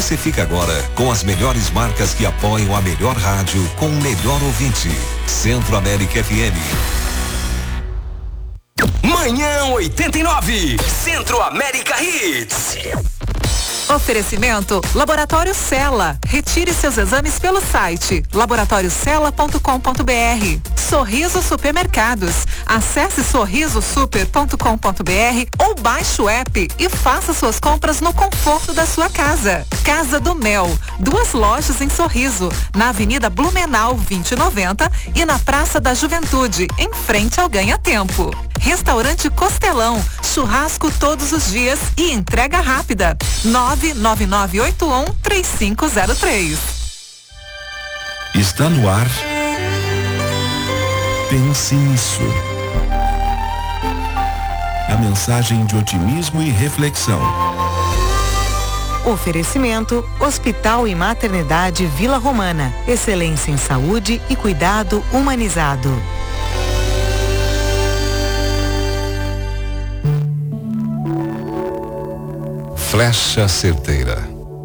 Você fica agora com as melhores marcas que apoiam a melhor rádio com o melhor ouvinte. Centro América FM. Manhã 89, Centro América Hits. Oferecimento Laboratório Cella. Retire seus exames pelo site laboratoriocella.com.br. Sorriso Supermercados. Acesse sorrisosuper.com.br ou baixe o app e faça suas compras no conforto da sua casa. Casa do Mel. 2 lojas em Sorriso, na Avenida Blumenau 2090 e na Praça da Juventude, em frente ao Ganha Tempo. Restaurante Costelão, churrasco todos os dias e entrega rápida. 99981-3503. Está no ar. Pense nisso. A mensagem de otimismo e reflexão. Oferecimento Hospital e Maternidade Vila Romana. Excelência em saúde e cuidado humanizado. Flecha certeira.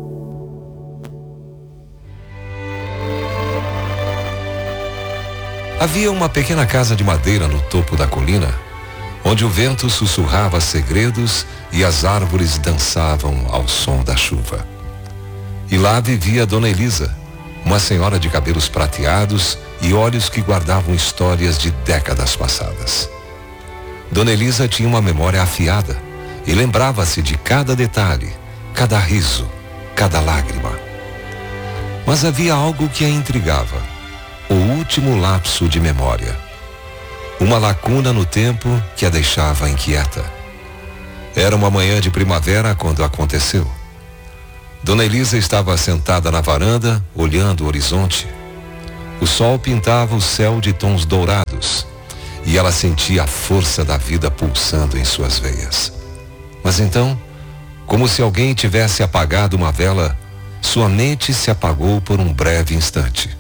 Havia uma pequena casa de madeira no topo da colina, onde o vento sussurrava segredos e as árvores dançavam ao som da chuva. E lá vivia Dona Elisa, uma senhora de cabelos prateados e olhos que guardavam histórias de décadas passadas. Dona Elisa tinha uma memória afiada e lembrava-se de cada detalhe, cada riso, cada lágrima. Mas havia algo que a intrigava, o último lapso de memória. Uma lacuna no tempo que a deixava inquieta. Era uma manhã de primavera quando aconteceu. Dona Elisa estava sentada na varanda, olhando o horizonte. O sol pintava o céu de tons dourados e ela sentia a força da vida pulsando em suas veias. Mas então, como se alguém tivesse apagado uma vela, sua mente se apagou por um breve instante.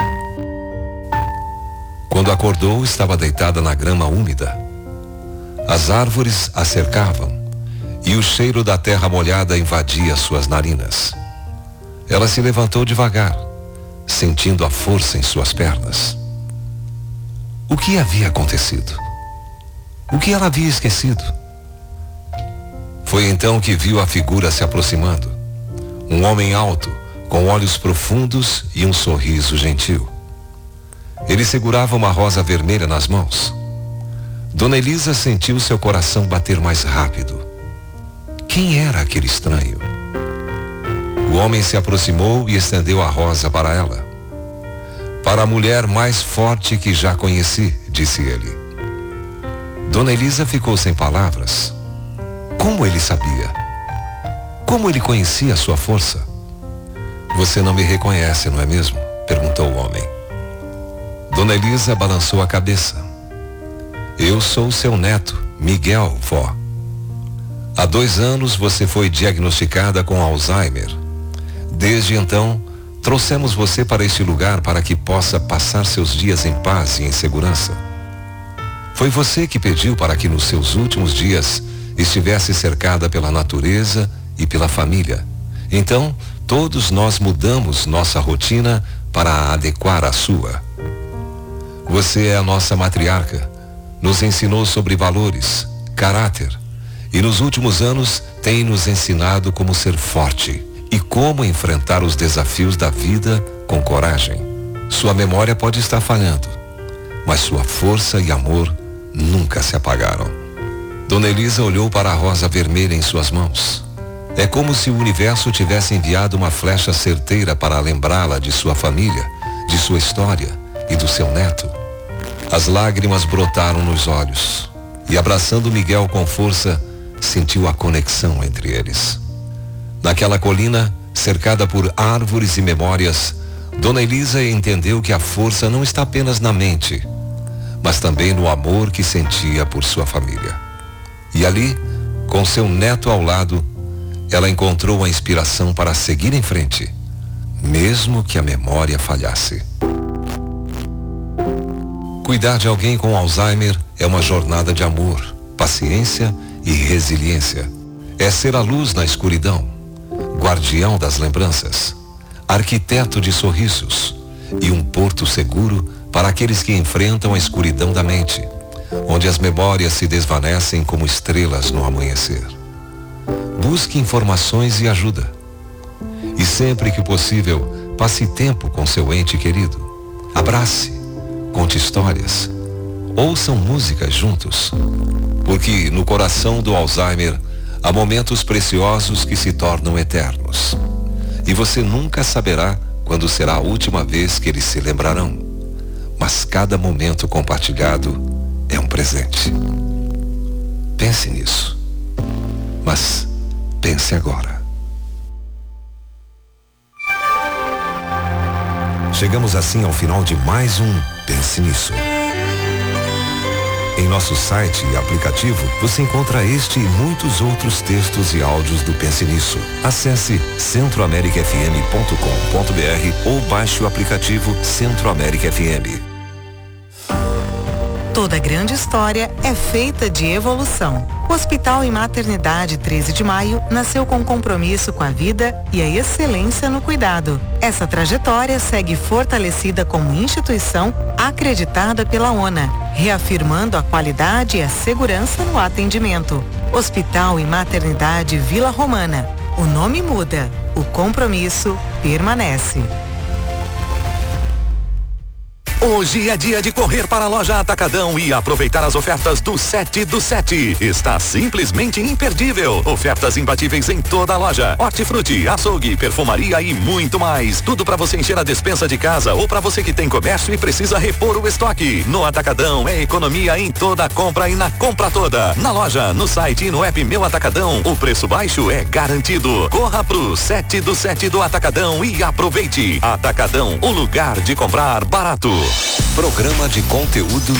Quando acordou, estava deitada na grama úmida. As árvores a cercavam e o cheiro da terra molhada invadia suas narinas. Ela se levantou devagar, sentindo a força em suas pernas. O que havia acontecido? O que ela havia esquecido? Foi então que viu a figura se aproximando. Um homem alto, com olhos profundos e um sorriso gentil. Ele segurava uma rosa vermelha nas mãos. Dona Elisa sentiu seu coração bater mais rápido. Quem era aquele estranho? O homem se aproximou e estendeu a rosa para ela. Para a mulher mais forte que já conheci, disse ele. Dona Elisa ficou sem palavras. Como ele sabia? Como ele conhecia a sua força? Você não me reconhece, não é mesmo? Perguntou o homem. Dona Elisa balançou a cabeça. Eu sou seu neto, Miguel, vó. Há 2 anos você foi diagnosticada com Alzheimer. Desde então, trouxemos você para este lugar para que possa passar seus dias em paz e em segurança. Foi você que pediu para que nos seus últimos dias estivesse cercada pela natureza e pela família. Então, todos nós mudamos nossa rotina para a adequar à sua. Você é a nossa matriarca, nos ensinou sobre valores, caráter, e nos últimos anos tem nos ensinado como ser forte e como enfrentar os desafios da vida com coragem. Sua memória pode estar falhando, mas sua força e amor nunca se apagaram. Dona Elisa olhou para a rosa vermelha em suas mãos. É como se o universo tivesse enviado uma flecha certeira para lembrá-la de sua família, de sua história e do seu neto. As lágrimas brotaram nos olhos e, abraçando Miguel com força, sentiu a conexão entre eles. Naquela colina, cercada por árvores e memórias, Dona Elisa entendeu que a força não está apenas na mente, mas também no amor que sentia por sua família. E ali, com seu neto ao lado, ela encontrou a inspiração para seguir em frente, mesmo que a memória falhasse. Cuidar de alguém com Alzheimer é uma jornada de amor, paciência e resiliência. É ser a luz na escuridão, guardião das lembranças, arquiteto de sorrisos e um porto seguro para aqueles que enfrentam a escuridão da mente, onde as memórias se desvanecem como estrelas no amanhecer. Busque informações e ajuda. E sempre que possível, passe tempo com seu ente querido. Abrace, conte histórias, ouçam músicas juntos. Porque no coração do Alzheimer há momentos preciosos que se tornam eternos. E você nunca saberá quando será a última vez que eles se lembrarão. Mas cada momento compartilhado é um presente. Pense nisso. Mas pense agora. Chegamos assim ao final de mais um Pense Nisso. Em nosso site e aplicativo, você encontra este e muitos outros textos e áudios do Pense Nisso. Acesse centroamericafm.com.br ou baixe o aplicativo Centro América FM. Toda grande história é feita de evolução. O Hospital e Maternidade 13 de Maio nasceu com compromisso com a vida e a excelência no cuidado. Essa trajetória segue fortalecida como instituição acreditada pela ONA, reafirmando a qualidade e a segurança no atendimento. Hospital e Maternidade Vila Romana. O nome muda, o compromisso permanece. Hoje é dia de correr para a loja Atacadão e aproveitar as ofertas do 7 do 7. Está simplesmente imperdível. Ofertas imbatíveis em toda a loja. Hortifruti, açougue, perfumaria e muito mais. Tudo para você encher a despensa de casa ou para você que tem comércio e precisa repor o estoque. No Atacadão é economia em toda a compra e na compra toda. Na loja, no site e no app Meu Atacadão, o preço baixo é garantido. Corra pro 7 do 7 do Atacadão e aproveite. Atacadão, o lugar de comprar barato. Programa de conteúdo